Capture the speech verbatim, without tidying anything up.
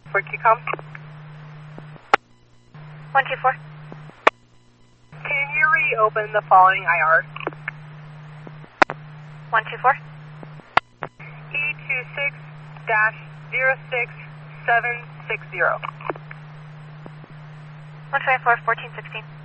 For Q COM. one two four. Can you reopen the following I R? one two four. E two six dash zero six seven six zero. one twenty-four, fourteen sixteen.